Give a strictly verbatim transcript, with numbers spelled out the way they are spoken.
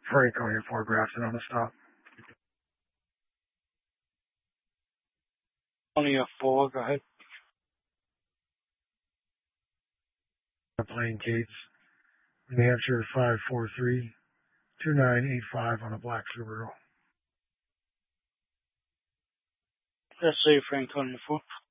Franconia four Grafton on the stop. Franconia four, go ahead. Plain Gates, New Hampshire five four three, two nine eight five on a black Subaru. Let's see Franconia four.